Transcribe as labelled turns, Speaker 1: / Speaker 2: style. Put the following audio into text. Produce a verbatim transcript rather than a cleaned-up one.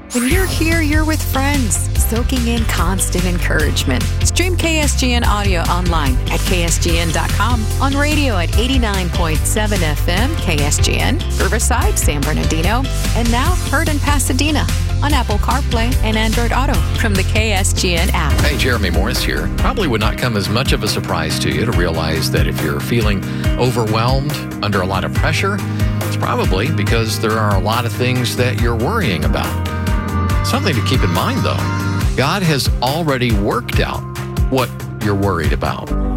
Speaker 1: When you're here, you're with friends, soaking in constant encouragement. Stream K S G N audio online at K S G N dot com, on radio at eighty-nine point seven F M K S G N, Riverside, San Bernardino, and now heard in Pasadena on Apple CarPlay and Android Auto from the K S G N app.
Speaker 2: Hey, Jeremy Morris here. Probably would not come as much of a surprise to you to realize that if you're feeling overwhelmed, under a lot of pressure, it's probably because there are a lot of things that you're worrying about. Something to keep in mind, though, God has already worked out what you're worried about.